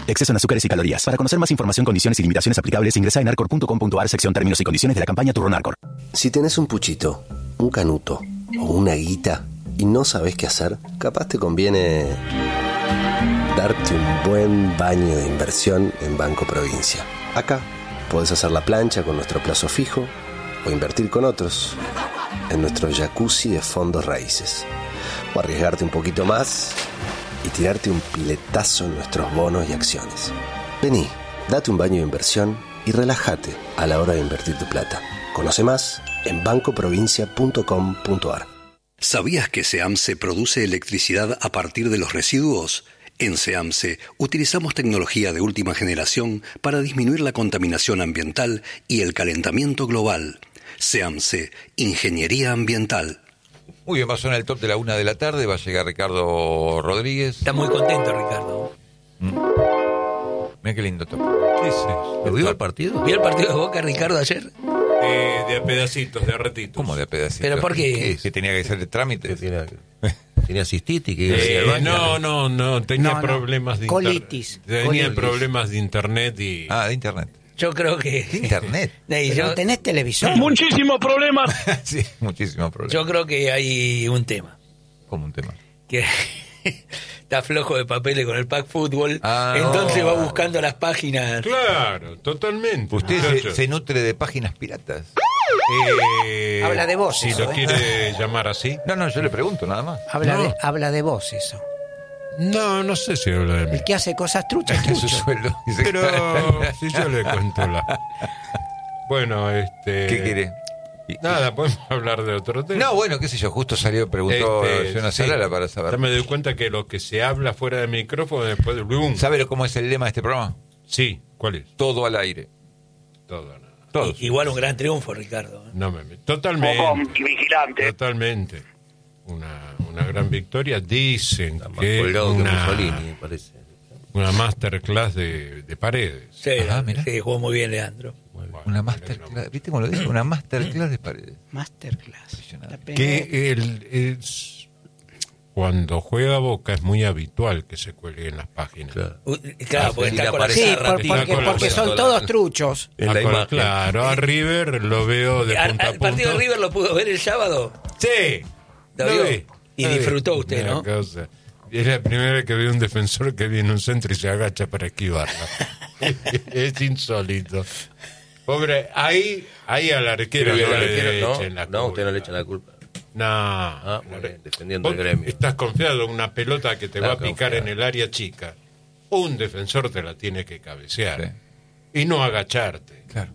Exceso en azúcares y calorías. Para conocer más información, condiciones y limitaciones aplicables, ingresa en arcor.com.ar, sección términos y condiciones de la campaña Turrón Arcor. Si tenés un puchito, un canuto o una guita y no sabés qué hacer, capaz te conviene darte un buen baño de inversión en Banco Provincia. Acá podés hacer la plancha con nuestro plazo fijo o invertir con otros en nuestro jacuzzi de fondos raíces. O arriesgarte un poquito más y tirarte un piletazo en nuestros bonos y acciones. Vení, date un baño de inversión y relájate a la hora de invertir tu plata. Conoce más en bancoprovincia.com.ar. ¿Sabías que SEAMSE produce electricidad a partir de los residuos? En SEAMSE utilizamos tecnología de última generación para disminuir la contaminación ambiental y el calentamiento global. SEAMSE, Ingeniería Ambiental. Muy bien, va a sonar el top de la 1 de la tarde, va a llegar Ricardo Rodríguez. Está muy contento, Ricardo. Mira qué lindo top. ¿Qué es eso? ¿Lo vio el partido? ¿Vio el partido de Boca, Ricardo, ayer? De a pedacitos, de a ratitos. ¿Cómo de a pedacitos? ¿Pero por qué? ¿Que tenía que hacer el trámite? ¿Tenía cistitis? Que no, tenía problemas de colitis. Tenía problemas de internet y... Ah, de internet. Yo creo que... ¿Internet? ¿No tenés televisión? Muchísimos problemas. Sí, muchísimos problemas. Yo creo que hay un tema. ¿Cómo un tema? Que está flojo de papeles con el pack fútbol, entonces va buscando las páginas. Claro, totalmente. ¿Usted se nutre de páginas piratas? Habla de vos. Si eso, lo quiere llamar así. No, yo le pregunto nada más. Habla de vos eso. No sé si habla de mí. El que hace cosas truchas. Su sueldo. Pero si yo le cuento Bueno, ¿qué quiere? Nada, podemos hablar de otro tema. No, bueno, qué sé yo, justo preguntó una Salala para saber. Ya me doy cuenta que lo que se habla fuera de micrófono después de... ¿Sabe cómo es el lema de este programa? Sí, ¿cuál es? Todo al aire. Todo. Todos. Igual un gran triunfo, Ricardo. Totalmente. Vigilante. Totalmente. Una gran victoria. Dicen que Mussolini, parece. Una masterclass de Paredes. Sí, sí, jugó muy bien Leandro. Una masterclass, ¿viste cómo lo dice? Una masterclass de Paredes. Masterclass. Que cuando juega Boca es muy habitual que se cuelgue en las páginas. Claro, porque está con porque son todos truchos. Claro, a River lo veo de punta a punta. ¿El partido de River lo pudo ver el sábado? Sí. ¿Lo vio? Y disfrutó usted, ¿no? Es la primera vez que veo un defensor que viene a un centro y se agacha para esquivarla. Es insólito. Pobre, ahí al arquero no le echen la culpa. No, usted no le echa la culpa. No. Defendiendo el gremio. Estás confiado en una pelota que te va a picar en el área chica. Un defensor te la tiene que cabecear. Sí. Y no agacharte. Claro.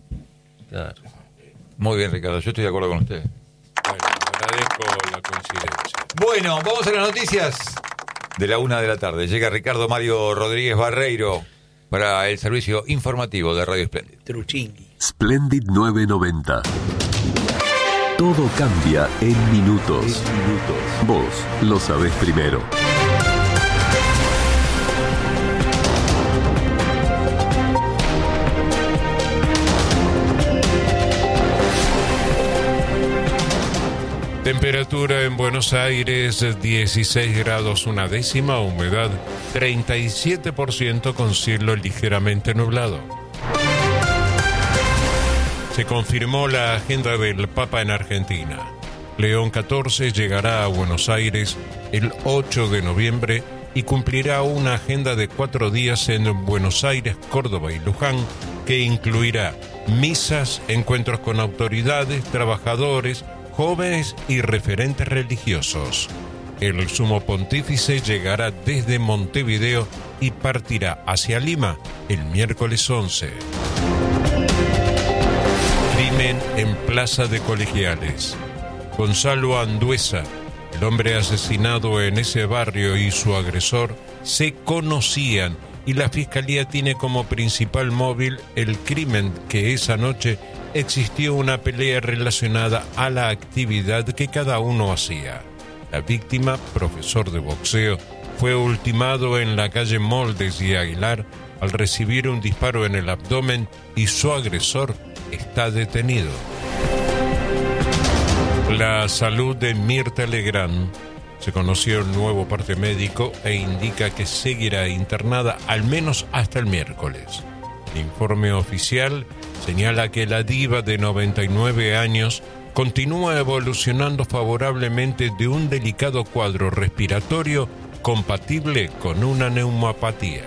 Muy bien, Ricardo, yo estoy de acuerdo con usted. Bueno, agradezco la coincidencia. Bueno, vamos a las noticias de la 1 de la tarde. Llega Ricardo Mario Rodríguez Barreiro para el servicio informativo de Radio Splendid. Truchingui. Splendid 990. Todo cambia en minutos. Vos lo sabés primero. Temperatura en Buenos Aires 16 grados 1/10, humedad 37% con cielo ligeramente nublado. Se confirmó la agenda del Papa en Argentina. León XIV llegará a Buenos Aires el 8 de noviembre y cumplirá una agenda de 4 días en Buenos Aires, Córdoba y Luján, que incluirá misas, encuentros con autoridades, trabajadores, jóvenes y referentes religiosos. El sumo pontífice llegará desde Montevideo y partirá hacia Lima el miércoles 11. Crimen en Plaza de Colegiales. Gonzalo Anduesa, el hombre asesinado en ese barrio, y su agresor se conocían, y la Fiscalía tiene como principal móvil el crimen que esa noche existió una pelea relacionada a la actividad que cada uno hacía. La víctima, profesor de boxeo, fue ultimado en la calle Moldes y Aguilar al recibir un disparo en el abdomen y su agresor está detenido. La salud de Mirta Legrand Se conoció el nuevo parte médico e indica que seguirá internada al menos hasta el miércoles. El informe oficial señala que la diva de 99 años continúa evolucionando favorablemente de un delicado cuadro respiratorio compatible con una neumopatía.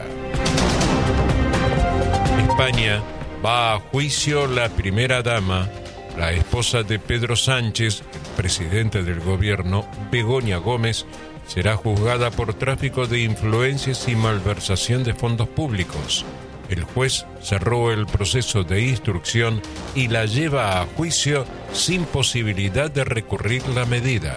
España va a juicio la primera dama, la esposa de Pedro Sánchez, el presidente del gobierno, Begoña Gómez, será juzgada por tráfico de influencias y malversación de fondos públicos. El juez cerró el proceso de instrucción y la lleva a juicio sin posibilidad de recurrir la medida.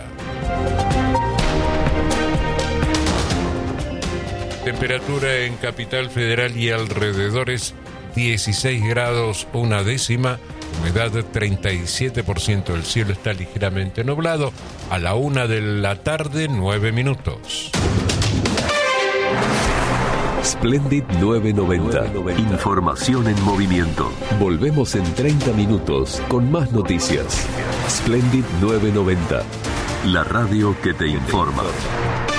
Temperatura en Capital Federal y alrededores 16 grados una décima, humedad 37%, el cielo está ligeramente nublado. A la 1 de la tarde, 9 minutos. Splendid 990. Información en movimiento. Volvemos en 30 minutos con más noticias. Splendid 990. La radio que te informa.